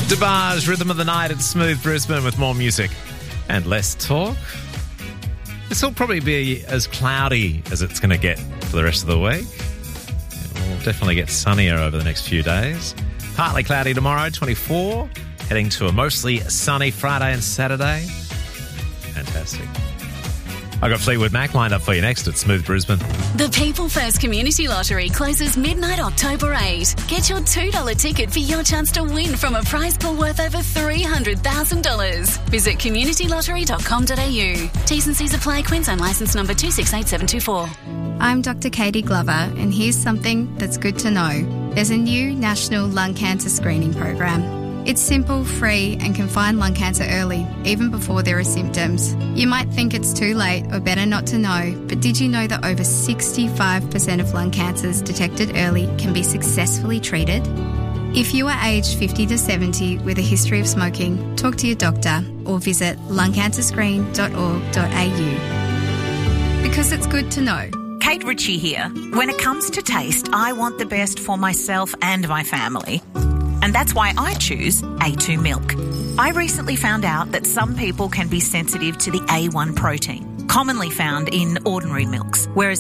DeBarge, Rhythm of the Night at Smooth Brisbane with more music and less talk. This will probably be as cloudy as it's going to get for the rest of the week. It will definitely get sunnier over the next few days. Partly cloudy tomorrow, 24. Heading to a mostly sunny Friday and Saturday. Fantastic. I've got Fleetwood Mac lined up for you next at Smooth Brisbane. The People First Community Lottery closes midnight October 8. Get your $2 ticket for your chance to win from a prize pool worth over $300,000. Visit communitylottery.com.au. T's and C's apply. Queensland licence number 268724. I'm Dr. Katie Glover, and here's something that's good to know. There's a new national lung cancer screening program. It's simple, free, and can find lung cancer early, even before there are symptoms. You might think it's too late or better not to know, but did you know that over 65% of lung cancers detected early can be successfully treated? If you are aged 50 to 70 with a history of smoking, talk to your doctor or visit lungcancerscreen.org.au. Because it's good to know. Kate Ritchie here. When it comes to taste, I want the best for myself and my family. And that's why I choose A2 milk. I recently found out that some people can be sensitive to the A1 protein, commonly found in ordinary milks, whereas